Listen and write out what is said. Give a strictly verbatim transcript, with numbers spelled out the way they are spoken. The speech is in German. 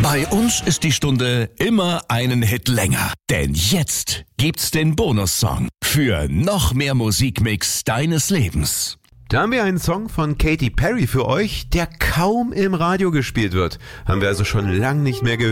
Bei uns ist die Stunde immer einen Hit länger. Denn jetzt gibt's den Bonussong für noch mehr Musikmix deines Lebens. Da haben wir einen Song von Katy Perry für euch, der kaum im Radio gespielt wird. Haben wir also schon lang nicht mehr gehört.